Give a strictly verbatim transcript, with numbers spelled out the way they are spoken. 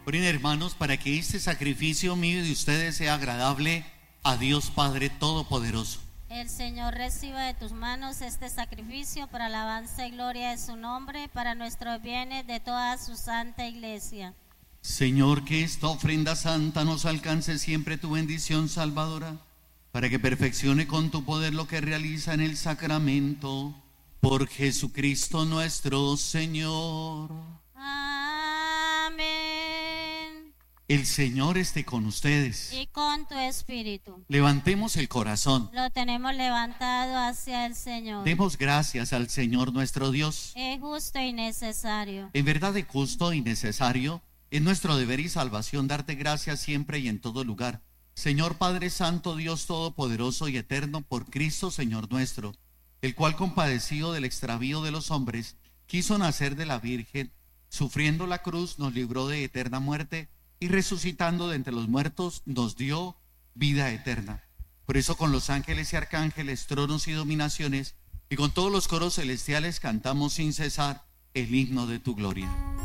Oren, hermanos, para que este sacrificio mío y de ustedes sea agradable a Dios Padre Todopoderoso. El Señor reciba de tus manos este sacrificio para alabanza y gloria de su nombre, para nuestros bienes de toda su santa iglesia. Señor, que esta ofrenda santa nos alcance siempre tu bendición salvadora, para que perfeccione con tu poder lo que realiza en el sacramento. Por Jesucristo nuestro Señor. Amén. El Señor esté con ustedes. Y con tu espíritu. Levantemos el corazón. Lo tenemos levantado hacia el Señor. Demos gracias al Señor nuestro Dios. Es justo y necesario. En verdad es justo y necesario. Es nuestro deber y salvación darte gracias siempre y en todo lugar. Señor Padre Santo, Dios Todopoderoso y Eterno, por Cristo Señor nuestro, el cual, compadecido del extravío de los hombres, quiso nacer de la Virgen, sufriendo la cruz, nos libró de eterna muerte, y resucitando de entre los muertos, nos dio vida eterna. Por eso con los ángeles y arcángeles, tronos y dominaciones, y con todos los coros celestiales cantamos sin cesar el himno de tu gloria.